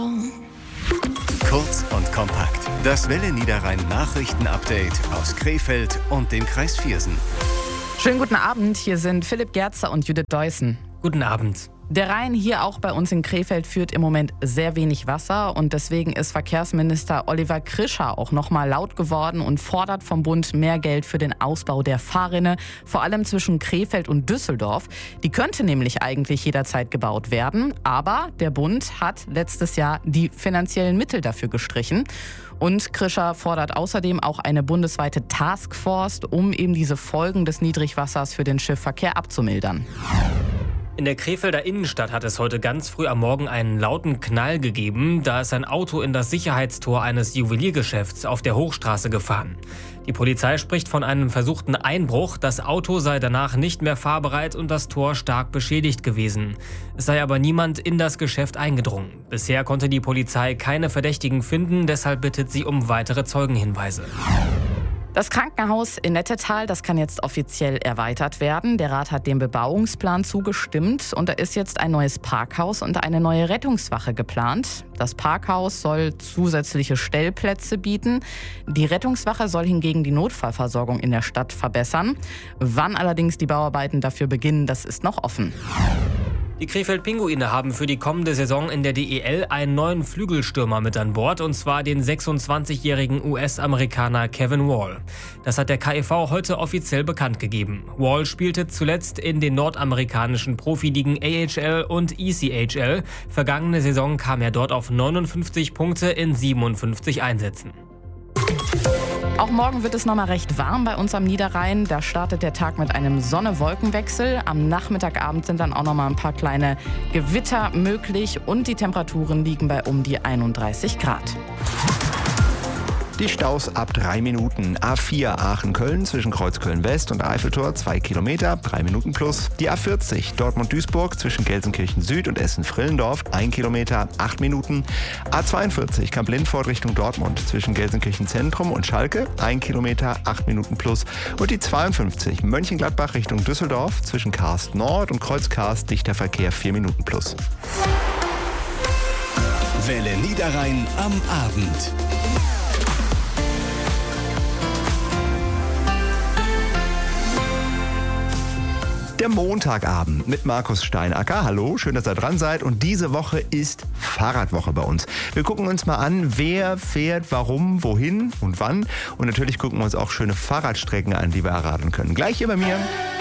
Kurz und kompakt. Das Welle Niederrhein Nachrichten-Update aus Krefeld und dem Kreis Viersen. Schönen guten Abend, hier sind Philipp Gerzer und Judith Deussen. Guten Abend. Der Rhein hier auch bei uns in Krefeld führt im Moment sehr wenig Wasser und deswegen ist Verkehrsminister Oliver Krischer auch nochmal laut geworden und fordert vom Bund mehr Geld für den Ausbau der Fahrrinne, vor allem zwischen Krefeld und Düsseldorf. Die könnte nämlich eigentlich jederzeit gebaut werden, aber der Bund hat letztes Jahr die finanziellen Mittel dafür gestrichen. Und Krischer fordert außerdem auch eine bundesweite Taskforce, um eben diese Folgen des Niedrigwassers für den Schiffverkehr abzumildern. In der Krefelder Innenstadt hat es heute ganz früh am Morgen einen lauten Knall gegeben. Da ist ein Auto in das Sicherheitstor eines Juweliergeschäfts auf der Hochstraße gefahren. Die Polizei spricht von einem versuchten Einbruch. Das Auto sei danach nicht mehr fahrbereit und das Tor stark beschädigt gewesen. Es sei aber niemand in das Geschäft eingedrungen. Bisher konnte die Polizei keine Verdächtigen finden, deshalb bittet sie um weitere Zeugenhinweise. Das Krankenhaus in Nettetal, das kann jetzt offiziell erweitert werden. Der Rat hat dem Bebauungsplan zugestimmt und da ist jetzt ein neues Parkhaus und eine neue Rettungswache geplant. Das Parkhaus soll zusätzliche Stellplätze bieten. Die Rettungswache soll hingegen die Notfallversorgung in der Stadt verbessern. Wann allerdings die Bauarbeiten dafür beginnen, das ist noch offen. Die Krefeld-Pinguine haben für die kommende Saison in der DEL einen neuen Flügelstürmer mit an Bord, und zwar den 26-jährigen US-Amerikaner Kevin Wall. Das hat der KEV heute offiziell bekannt gegeben. Wall spielte zuletzt in den nordamerikanischen Profiligen AHL und ECHL. Vergangene Saison kam er dort auf 59 Punkte in 57 Einsätzen. Auch morgen wird es nochmal recht warm bei uns am Niederrhein. Da startet der Tag mit einem Sonne-Wolken-Wechsel. Am Nachmittagabend sind dann auch nochmal ein paar kleine Gewitter möglich und die Temperaturen liegen bei um die 31 Grad. Die Staus ab 3 Minuten. A4 Aachen-Köln zwischen Kreuzköln-West und Eiffeltor 2 Kilometer, 3 Minuten plus. Die A40 Dortmund-Duisburg zwischen Gelsenkirchen-Süd und Essen-Frillendorf 1 Kilometer, 8 Minuten. A42 Kamp-Lindfort Richtung Dortmund zwischen Gelsenkirchen-Zentrum und Schalke 1 Kilometer, 8 Minuten plus. Und die 52 Mönchengladbach Richtung Düsseldorf zwischen Karst Nord und Kreuz Karst dichter Verkehr 4 Minuten plus. Welle Niederrhein am Abend. Der Montagabend mit Markus Steinacker. Hallo, schön, dass ihr dran seid. Und diese Woche ist Fahrradwoche bei uns. Wir gucken uns mal an, wer fährt, warum, wohin und wann. Und natürlich gucken wir uns auch schöne Fahrradstrecken an, die wir erraten können. Gleich hier bei mir.